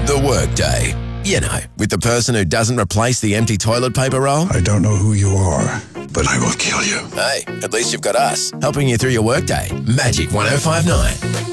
The Workday. You know, with the person who doesn't replace the empty toilet paper roll. I don't know who you are, but I will kill you. Hey, at least you've got us, helping you through your workday. Magic 105.9.